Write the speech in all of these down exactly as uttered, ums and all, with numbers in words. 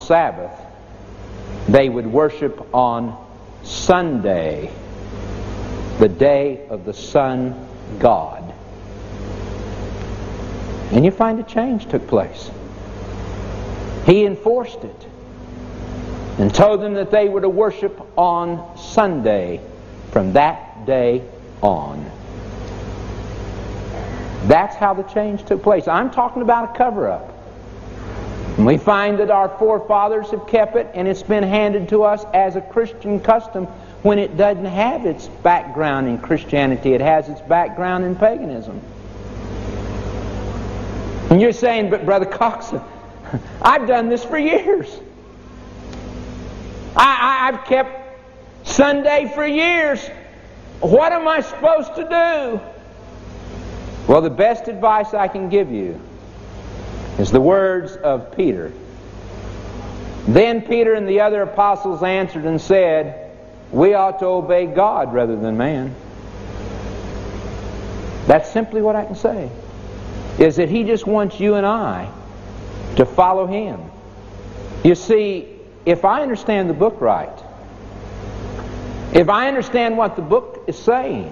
Sabbath, they would worship on Sunday, the day of the sun God. And you find a change took place. He enforced it and told them that they were to worship on Sunday from that day on. That's how the change took place. I'm talking about a cover-up. And we find that our forefathers have kept it, and it's been handed to us as a Christian custom when it doesn't have its background in Christianity. It has its background in paganism. And you're saying, but Brother Coxon, I've done this for years. I, I, I've kept Sunday for years. What am I supposed to do? Well, the best advice I can give you is the words of Peter. Then Peter and the other apostles answered and said, we ought to obey God rather than man. That's simply what I can say. Is that He just wants you and I to follow Him. You see, if I understand the book right, if I understand what the book is saying,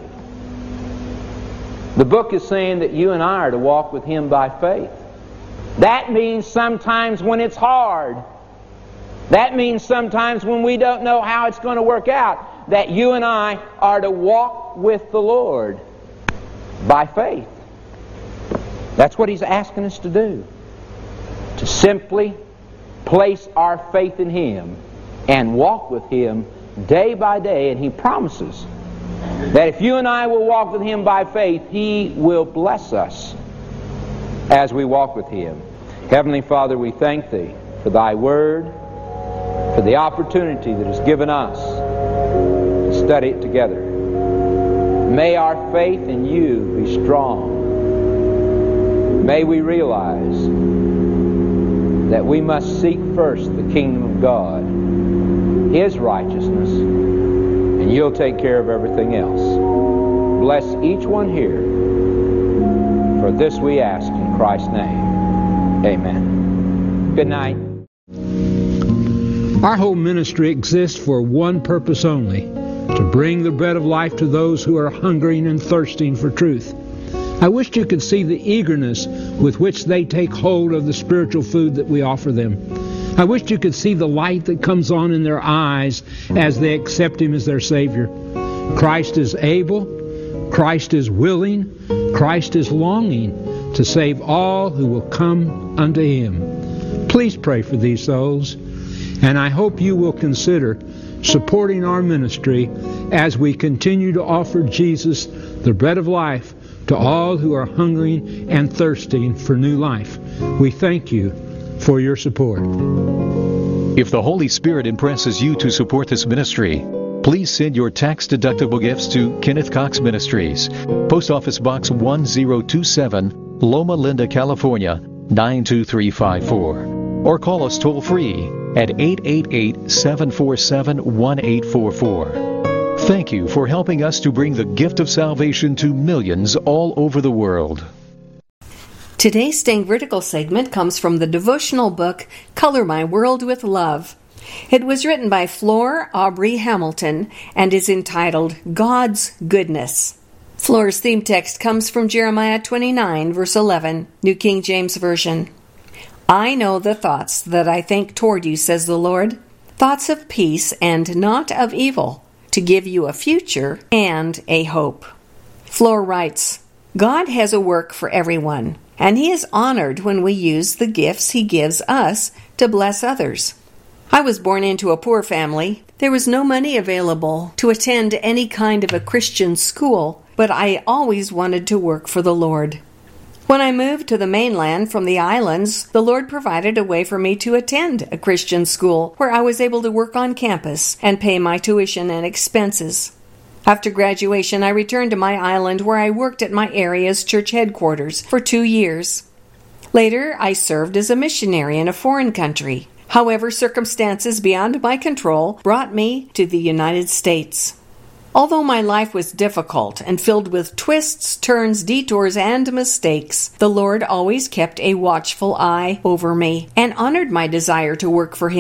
the book is saying that you and I are to walk with Him by faith. That means sometimes when it's hard, that means sometimes when we don't know how it's going to work out, that you and I are to walk with the Lord by faith. That's what He's asking us to do. To simply place our faith in Him and walk with Him day by day. And He promises that if you and I will walk with Him by faith, He will bless us as we walk with Him. Heavenly Father, we thank Thee for Thy Word, for the opportunity that is given us to study it together. May our faith in You be strong. May we realize that we must seek first the kingdom of God, His righteousness, and You'll take care of everything else. Bless each one here. For this we ask in Christ's name. Amen. Good night. Our whole ministry exists for one purpose only, to bring the bread of life to those who are hungering and thirsting for truth. I wished you could see the eagerness with which they take hold of the spiritual food that we offer them. I wished you could see the light that comes on in their eyes as they accept Him as their Savior. Christ is able, Christ is willing, Christ is longing to save all who will come unto Him. Please pray for these souls, and I hope you will consider supporting our ministry as we continue to offer Jesus, the bread of life, to all who are hungering and thirsting for new life. We thank you for your support. If the Holy Spirit impresses you to support this ministry, please send your tax-deductible gifts to Kenneth Cox Ministries, Post Office Box one zero two seven, Loma Linda, California, nine two three five four. Or call us toll-free at eight eight eight, seven four seven, one eight four four. Thank you for helping us to bring the gift of salvation to millions all over the world. Today's Staying Vertical segment comes from the devotional book, Color My World with Love. It was written by Flor Aubrey Hamilton and is entitled God's Goodness. Flor's theme text comes from Jeremiah twenty-nine, verse eleven, New King James Version. I know the thoughts that I think toward you, says the Lord, thoughts of peace and not of evil, to give you a future and a hope. Flor writes, God has a work for everyone, and He is honored when we use the gifts He gives us to bless others. I was born into a poor family. There was no money available to attend any kind of a Christian school, but I always wanted to work for the Lord. When I moved to the mainland from the islands, the Lord provided a way for me to attend a Christian school where I was able to work on campus and pay my tuition and expenses. After graduation, I returned to my island where I worked at my area's church headquarters for two years. Later, I served as a missionary in a foreign country. However, circumstances beyond my control brought me to the United States. Although my life was difficult and filled with twists, turns, detours, and mistakes, the Lord always kept a watchful eye over me and honored my desire to work for Him.